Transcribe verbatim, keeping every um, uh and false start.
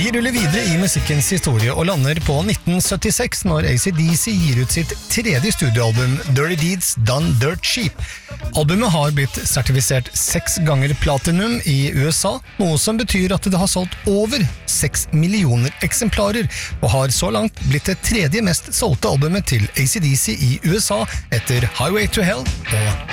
Vi ruller videre i musikkens historie og lander på nitten syttiseks når A C D C gir ut sitt tredje studioalbum Dirty Deeds Done Dirt Cheap. Albumet har blitt sertifisert seks ganger platinum i U S A, noe som betyr at det har solgt over seks millioner eksemplarer, og har så langt blitt det tredje mest solgte albumet til A C D C i U S A etter Highway to Hell og